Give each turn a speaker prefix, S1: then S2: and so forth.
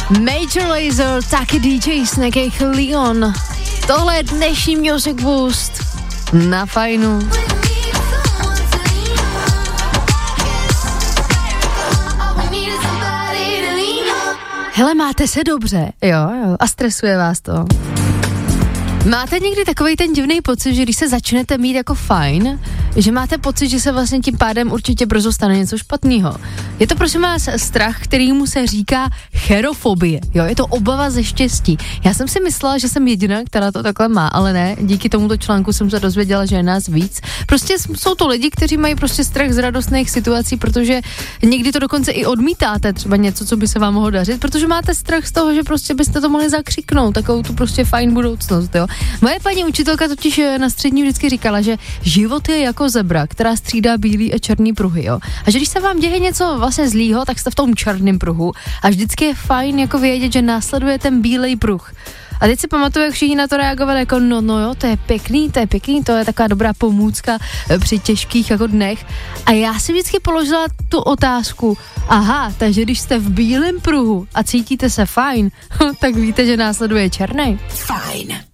S1: Major Lazer, taky DJ Snake, jejich Leon. Tohle je dnešní Music Boost na Fajnu. Hele, máte se dobře, jo, a stresuje vás to. Máte někdy takovej ten divný pocit, že když se začnete mít jako fajn, že máte pocit, že se vlastně tím pádem určitě brzo stane něco špatného. Je to prosím vás strach, kterýmu se říká chérofobie, jo, je to obava ze štěstí. Já jsem si myslela, že jsem jediná, která to takhle má, ale ne, díky tomuto článku jsem se dozvěděla, že je nás víc. Prostě jsou to lidi, kteří mají prostě strach z radostných situací, protože někdy to dokonce i odmítáte, třeba něco, co by se vám mohlo dařit, protože máte strach z toho, že prostě byste to mohli zakřiknout, takovou tu prostě fajn budoucnost, jo. Moje paní učitelka totiž na střední vždycky říkala, že život je jako zebra, která střídá bílý a černý pruhy, jo. A že když se vám děje něco vlastně zlýho, tak jste v tom černém pruhu a vždycky je fajn jako vědět, že následuje ten bílej pruh. A teď si pamatuju, jak všichni na to reagovali jako no jo, to je pěkný, to je taková dobrá pomůcka při těžkých jako dnech. A já si vždycky položila tu otázku, aha, takže když jste v bílém pruhu a cítíte se fajn, tak víte, že následuje černý. Fajn.